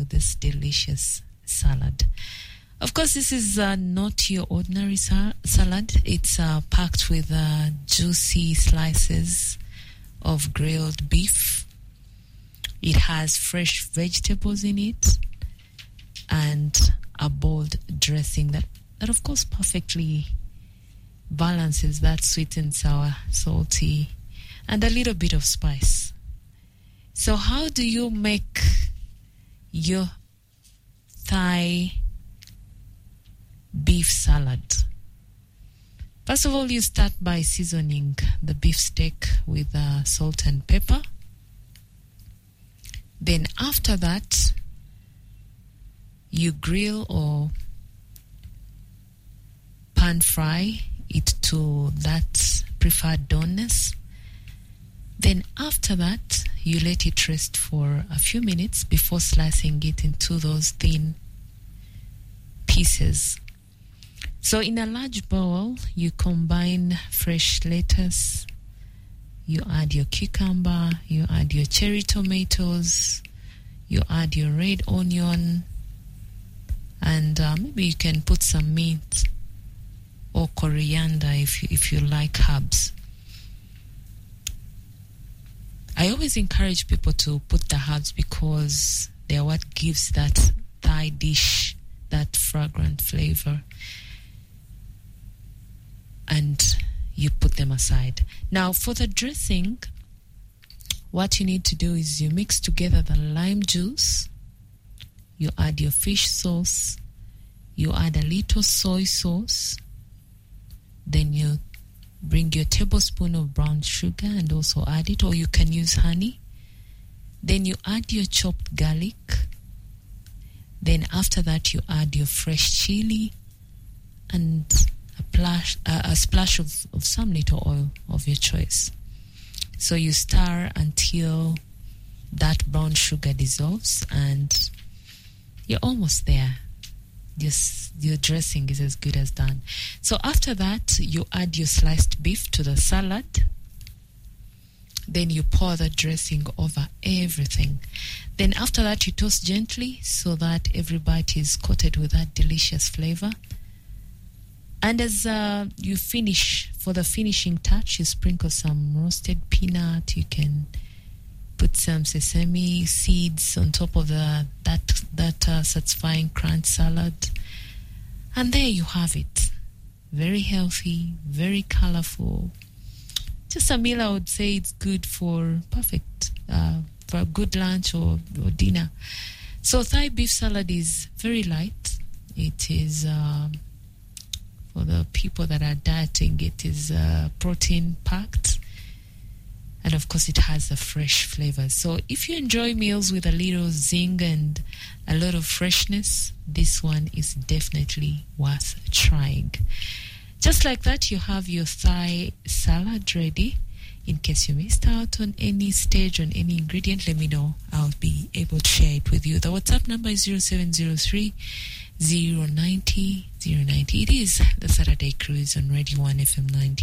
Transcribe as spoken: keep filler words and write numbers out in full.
with this delicious salad. Of course, this is uh, not your ordinary sa- salad. It's uh, packed with uh, juicy slices of grilled beef. It has fresh vegetables in it and a bold dressing that, that of course, perfectly balances that sweet and sour, salty, and a little bit of spice. So how do you make your Thai beef salad? First of all, you start by seasoning the beef steak with uh, salt and pepper. Then after that, you grill or pan fry it to that preferred doneness. Then after that, you let it rest for a few minutes before slicing it into those thin pieces. So in a large bowl, you combine fresh lettuce, you add your cucumber, you add your cherry tomatoes, you add your red onion, and uh, maybe you can put some mint or coriander if you, if you like herbs. I always encourage people to put the herbs because they are what gives that Thai dish that fragrant flavor. And you put them aside. Now, for the dressing, what you need to do is you mix together the lime juice, you add your fish sauce, you add a little soy sauce, then you bring your tablespoon of brown sugar and also add it, or you can use honey. Then you add your chopped garlic. Then after that, you add your fresh chili and a, plash, uh, a splash of, of some little oil of your choice. So you stir until that brown sugar dissolves and you're almost there. Your, your dressing is as good as done. So after that, you add your sliced beef to the salad. Then you pour the dressing over everything. Then after that, you toast gently so that every bite is coated with that delicious flavor. And as uh, you finish, for the finishing touch, you sprinkle some roasted peanut. You can put some sesame seeds on top of the that that uh, satisfying crunch salad. And there you have it. Very healthy, very colorful. Just a meal I would say it's good for perfect, uh, for a good lunch or, or dinner. So Thai beef salad is very light. It is... Uh, For the people that are dieting, it is uh, protein packed. And of course, it has the fresh flavor. So if you enjoy meals with a little zing and a lot of freshness, this one is definitely worth trying. Just like that, you have your Thai salad ready. In case you missed out on any stage, on any ingredient, let me know. I'll be able to share it with you. The WhatsApp number is zero seven zero three zero nine zero zero nine zero. It is the Saturday Cruise on Radio one F M ninety.